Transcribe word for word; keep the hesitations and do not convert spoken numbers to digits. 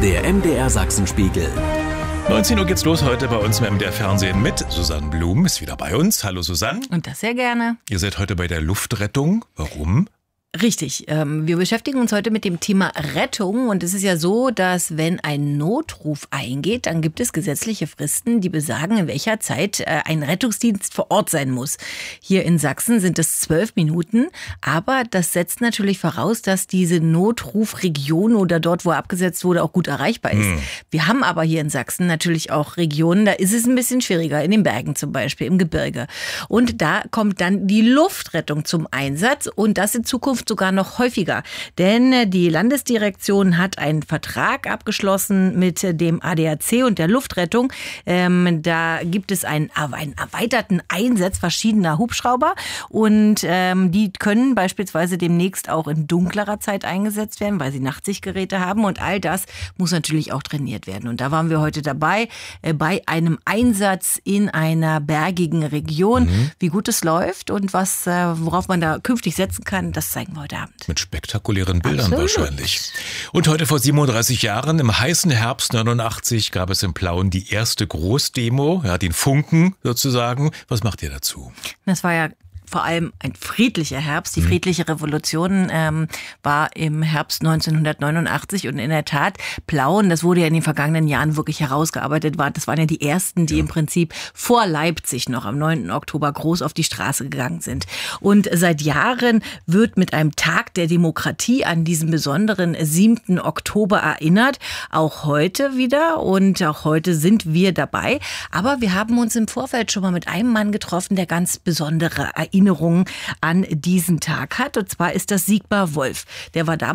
Der M D R Sachsenspiegel. neunzehn Uhr geht's los heute bei uns im M D R Fernsehen mit Susanne Blum ist wieder bei uns. Hallo Susanne. Und das sehr gerne. Ihr seid heute bei der Luftrettung. Warum? Richtig. Ähm, wir beschäftigen uns heute mit dem Thema Rettung. Und es ist ja so, dass wenn ein Notruf eingeht, dann gibt es gesetzliche Fristen, die besagen, in welcher Zeit äh, ein Rettungsdienst vor Ort sein muss. Hier in Sachsen sind es zwölf Minuten. Aber das setzt natürlich voraus, dass diese Notrufregion oder dort, wo er abgesetzt wurde, auch gut erreichbar ist. Hm. Wir haben aber hier in Sachsen natürlich auch Regionen, da ist es ein bisschen schwieriger. In den Bergen zum Beispiel, im Gebirge. Und da kommt dann die Luftrettung zum Einsatz. Und das in Zukunft sogar noch häufiger, denn die Landesdirektion hat einen Vertrag abgeschlossen mit dem A D A C und der Luftrettung. Ähm, da gibt es einen, einen erweiterten Einsatz verschiedener Hubschrauber und ähm, die können beispielsweise demnächst auch in dunklerer Zeit eingesetzt werden, weil sie Nachtsichtgeräte haben und all das muss natürlich auch trainiert werden. Und da waren wir heute dabei äh, bei einem Einsatz in einer bergigen Region. Mhm. Wie gut es läuft und was, äh, worauf man da künftig setzen kann, das zeigen wir heute Abend. Mit spektakulären Bildern Absolut. Wahrscheinlich. Und heute vor siebenunddreißig Jahren, im heißen Herbst neunundachtzig, gab es in Plauen die erste Großdemo, ja, den Funken sozusagen. Was macht ihr dazu? Das war ja vor allem ein friedlicher Herbst. Die friedliche Revolution ähm, war im Herbst neunzehnhundertneunundachtzig und in der Tat, Plauen, das wurde ja in den vergangenen Jahren wirklich herausgearbeitet, war, das waren ja die ersten, die ja. im Prinzip vor Leipzig noch am neunten Oktober groß auf die Straße gegangen sind. Und seit Jahren wird mit einem Tag der Demokratie an diesen besonderen siebten Oktober erinnert. Auch heute wieder und auch heute sind wir dabei. Aber wir haben uns im Vorfeld schon mal mit einem Mann getroffen, der ganz besondere Erinnerungen Erinnerungen an diesen Tag hat. Und zwar ist das Sigmar Wolf. Der war damals